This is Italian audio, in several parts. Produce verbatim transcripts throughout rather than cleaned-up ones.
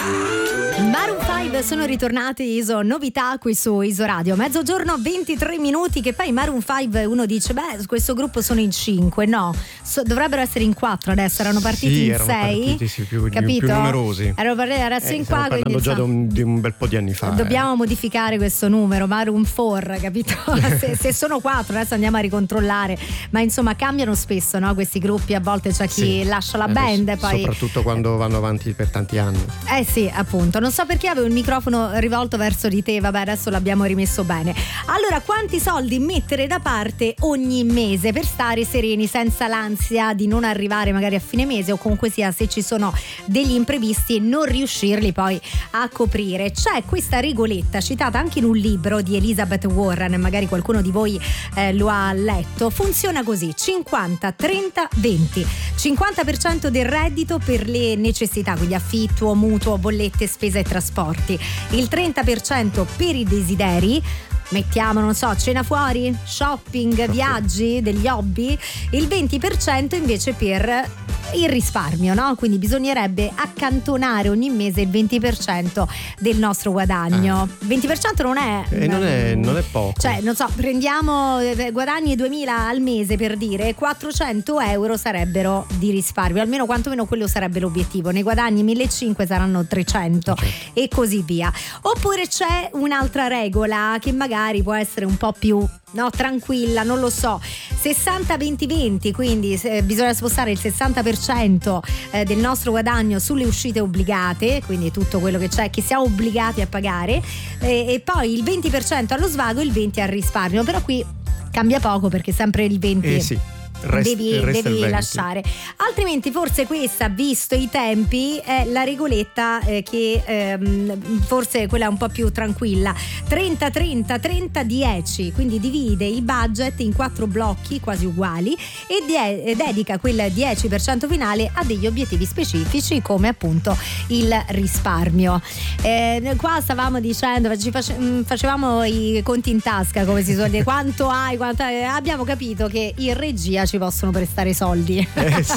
Maroon cinque sono ritornati, Iso, novità qui su Iso Radio. Mezzogiorno ventitré minuti, che poi Maroon cinque uno dice, beh, questo gruppo sono in cinque, no, so, dovrebbero essere in quattro adesso, erano partiti sì, in erano sei, partiti, sì, più, capito? più numerosi. Erano partiti adesso eh, in stiamo qua, parlando già di un, di un bel po' di anni fa. Dobbiamo eh. modificare questo numero, Maroon quattro, capito? se, se sono quattro, adesso andiamo a ricontrollare, ma insomma cambiano spesso, no? Questi gruppi, a volte c'è chi sì. lascia la eh, band, beh, poi soprattutto quando vanno avanti per tanti anni. Eh sì, appunto, non so perché avevo il microfono rivolto verso di te, vabbè, adesso l'abbiamo rimesso bene. Allora, quanti soldi mettere da parte ogni mese per stare sereni, senza l'ansia di non arrivare magari a fine mese, o comunque sia, se ci sono degli imprevisti, non riuscirli poi a coprire? C'è questa regoletta citata anche in un libro di Elizabeth Warren, magari qualcuno di voi eh, lo ha letto. Funziona così: cinquanta trenta venti, cinquanta per cento del reddito per le necessità, quindi affitto, mutuo, bollette, spese e trasporti, il trenta per cento per i desideri, mettiamo, non so, cena fuori, shopping, viaggi, degli hobby, il venti per cento invece per il risparmio, no? Quindi bisognerebbe accantonare ogni mese il venti per cento del nostro guadagno. Il venti per cento non è, eh, non è non è poco. Cioè, non so, prendiamo guadagni duemila al mese, per dire, quattrocento euro sarebbero di risparmio, almeno quantomeno quello sarebbe l'obiettivo. Nei guadagni millecinquecento saranno trecento, okay, e così via. Oppure c'è un'altra regola che magari può essere un po' più, no, tranquilla, non lo so, sessanta venti venti, quindi eh, bisogna spostare il sessanta per cento eh, del nostro guadagno sulle uscite obbligate, quindi tutto quello che c'è che siamo obbligati a pagare, eh, e poi il venti per cento allo svago e il venti per cento al risparmio. Però qui cambia poco, perché sempre il venti eh sì. Rest, devi, devi lasciare, altrimenti forse questa, visto i tempi, è la regoletta eh, che ehm, forse quella è un po' più tranquilla: trenta trenta trenta dieci, quindi divide il budget in quattro blocchi quasi uguali e de- dedica quel dieci per cento finale a degli obiettivi specifici, come appunto il risparmio. Eh, qua stavamo dicendo, ci face- facevamo i conti in tasca, come si suol dire, quanto hai, quanto hai. Abbiamo capito che in regia ci possono prestare i soldi. Eh sì.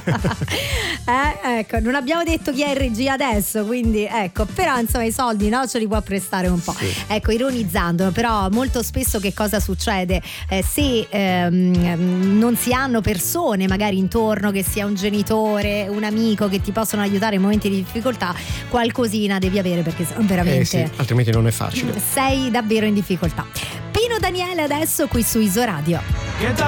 eh, ecco, non abbiamo detto chi è in regia adesso, quindi ecco, però insomma i soldi, no, ce li può prestare un po'. Sì. Ecco, ironizzando, però molto spesso che cosa succede? Eh, se ehm, non si hanno persone magari intorno, che sia un genitore, un amico, che ti possono aiutare in momenti di difficoltà, qualcosina devi avere, perché veramente eh sì, altrimenti non è facile. Sei davvero in difficoltà. Pino Daniele adesso qui su Iso Radio.